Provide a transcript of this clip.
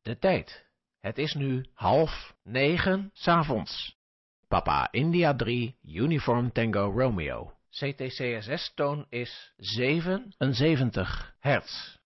De tijd. Het is nu 8:30 's avonds. Papa India 3, Uniform Tango Romeo. CTCSS-toon is 77 hertz.